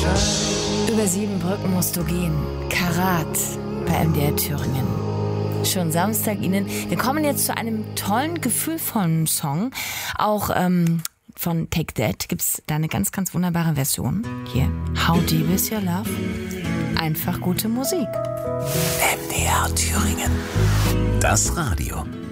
Über 7 Brücken musst du gehen. Karat bei MDR Thüringen. Schon Samstag Ihnen. Wir kommen jetzt zu einem tollen, gefühlvollen Song. Auch von Take That gibt es da eine ganz, ganz wunderbare Version. Hier, How Deep Is Your Love? Einfach gute Musik. MDR Thüringen. Das Radio.